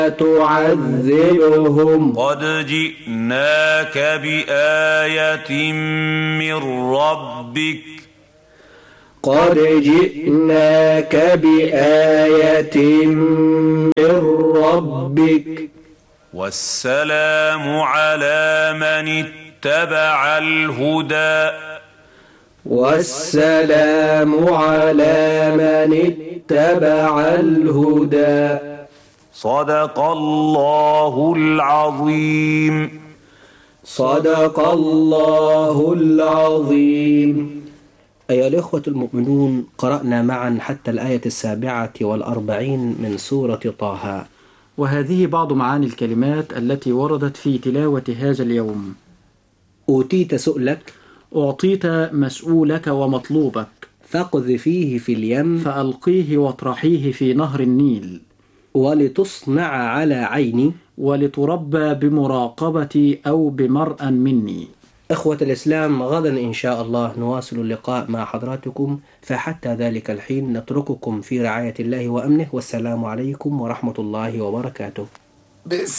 تعذبهم قد جئناك بآية من ربك قد جئناك بآية من ربك والسلام على من اتبع الهدى والسلام على من اتبع الهدى. صدق الله العظيم. صدق الله العظيم. أيها الإخوة المؤمنون، قرأنا معا حتى الآية 47 من سورة طه، وهذه بعض معاني الكلمات التي وردت في تلاوة هذا اليوم. أوتيت سؤلك، أعطيت مسؤولك ومطلوبك، فاقذفيه في اليم، فألقيه واطرحيه في نهر النيل، ولتصنع على عيني، ولتربى بمراقبتي أو بمرأ مني. إخوة الإسلام، غدا إن شاء الله نواصل اللقاء مع حضراتكم، فحتى ذلك الحين نترككم في رعاية الله وأمنه، والسلام عليكم ورحمة الله وبركاته.